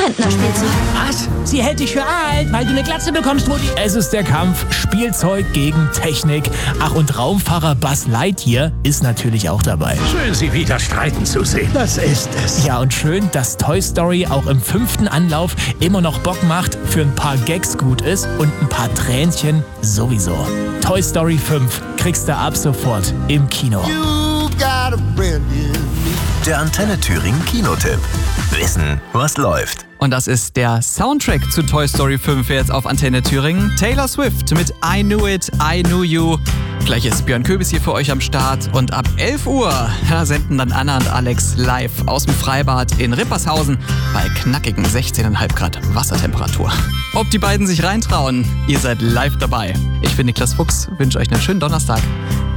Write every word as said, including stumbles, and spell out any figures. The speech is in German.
Rentnerspielzeug. Was? Sie hält dich für alt, weil du eine Glatze bekommst, Mutti. Es ist der Kampf Spielzeug gegen Technik. Ach, und Raumfahrer Buzz Lightyear ist natürlich auch dabei. Schön, Sie wieder streiten zu sehen. Das ist es. Ja, und schön, dass Toy Story auch im fünften Anlauf immer noch Bock macht, für ein paar Gags gut ist und ein paar Tränchen sowieso. Toy Story fünf kriegst du ab sofort im Kino. Der Antenne Thüringen Kinotipp. Wissen, was läuft. Und das ist der Soundtrack zu Toy Story fünf jetzt auf Antenne Thüringen. Taylor Swift mit I Knew It, I Knew You. Gleich ist Björn Köbis hier für euch am Start. Und ab elf Uhr ja, senden dann Anna und Alex live aus dem Freibad in Rippershausen bei knackigen sechzehn Komma fünf Grad Wassertemperatur. Ob die beiden sich reintrauen, ihr seid live dabei. Ich bin Niklas Fuchs, wünsche euch einen schönen Donnerstag.